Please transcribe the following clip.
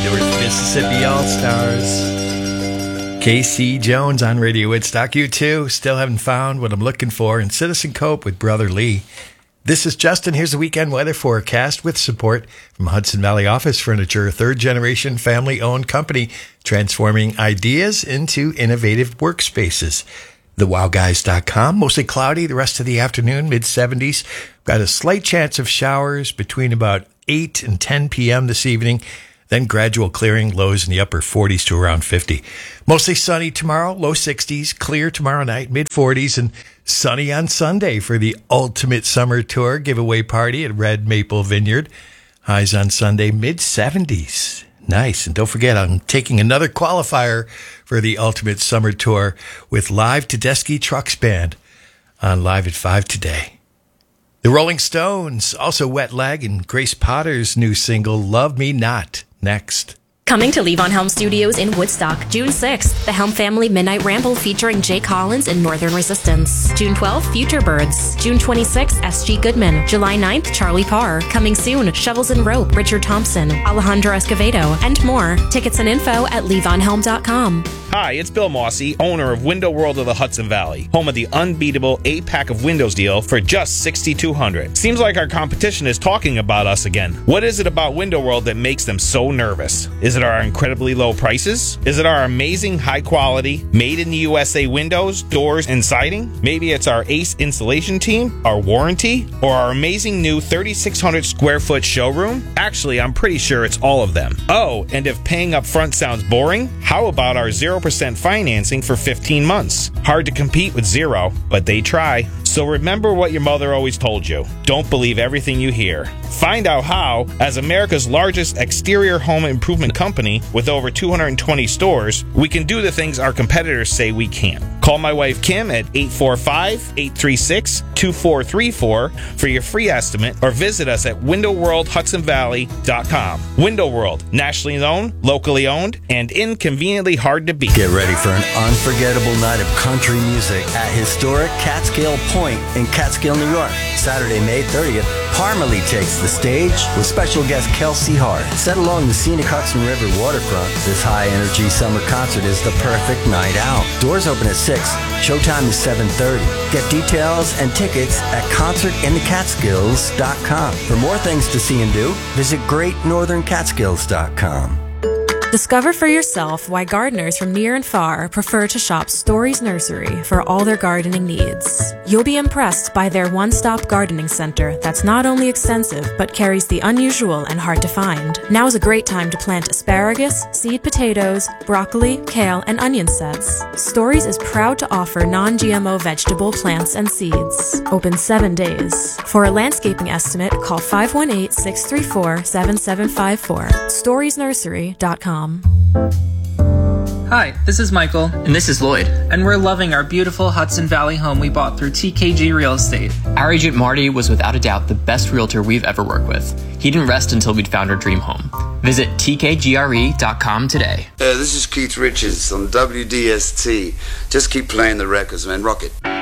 North Mississippi All-Stars. Casey Jones on Radio Woodstock. You too. Still haven't found what I'm looking for in Citizen Cope with Brother Lee. This is Justin. Here's the weekend weather forecast with support from Hudson Valley Office Furniture, a third-generation family-owned company transforming ideas into innovative workspaces. TheWowGuys.com. Mostly cloudy the rest of the afternoon, mid-70s. Got a slight chance of showers between about 8 and 10 p.m. this evening. Then gradual clearing, lows in the upper 40s to around 50. Mostly sunny tomorrow, low 60s. Clear tomorrow night, mid-40s. And sunny on Sunday for the Ultimate Summer Tour giveaway party at Red Maple Vineyard. Highs on Sunday, mid-70s. Nice. And don't forget, I'm taking another qualifier for the Ultimate Summer Tour with Live Tedeschi Trucks Band on Live at 5 today. The Rolling Stones, also Wet Leg, and Grace Potter's new single, Love Me Not, next. Coming to Levon Helm Studios in Woodstock, June 6th, the Helm Family Midnight Ramble featuring Jay Collins and Northern Resistance. June 12th, Future Birds. June 26th, S.G. Goodman. July 9th, Charlie Parr. Coming soon, Shovels and Rope, Richard Thompson, Alejandro Escovedo, and more. Tickets and info at levonhelm.com. Hi, it's Bill Mossy, owner of Window World of the Hudson Valley, home of the unbeatable 8-pack of windows deal for just $6,200. Seems like our competition is talking about us again. What is it about Window World that makes them so nervous? Is it our incredibly low prices? Is it our amazing high quality, made in the USA windows, doors, and siding? Maybe it's our ace installation team, our warranty, or our amazing new 3,600 square foot showroom? Actually, I'm pretty sure it's all of them. Oh, and if paying up front sounds boring, how about our 0% financing for 15 months? Hard to compete with zero, but they try. So remember what your mother always told you. Don't believe everything you hear. Find out how, as America's largest exterior home improvement company with over 220 stores, we can do the things our competitors say we can't. Call my wife Kim at 845-836-2434 for your free estimate, or visit us at windowworldhudsonvalley.com. Window World, nationally known, locally owned, and inconveniently hard to beat. Get ready for an unforgettable night of country music at historic Catskill Point in Catskill, New York. Saturday, May 30th, Parmalee takes the stage with special guest Kelsey Hart. Set along the scenic Hudson River waterfront, this high-energy summer concert is the perfect night out. Doors open at 6. Showtime is 7:30. Get details and tickets at concertinthecatskills.com. For more things to see and do, visit greatnortherncatskills.com. Discover for yourself why gardeners from near and far prefer to shop Stories Nursery for all their gardening needs. You'll be impressed by their one-stop gardening center that's not only extensive, but carries the unusual and hard to find. Now is a great time to plant asparagus, seed potatoes, broccoli, kale, and onion sets. Stories is proud to offer non-GMO vegetable plants and seeds. Open 7 days. For a landscaping estimate, call 518-634-7754. StoriesNursery.com. Hi, this is Michael. And this is Lloyd. And we're loving our beautiful Hudson Valley home we bought through TKG Real Estate. Our agent Marty was without a doubt the best realtor we've ever worked with. He didn't rest until we'd found our dream home. Visit tkgre.com today. This is Keith Richards on WDST. Just keep playing the records, man. Rock it.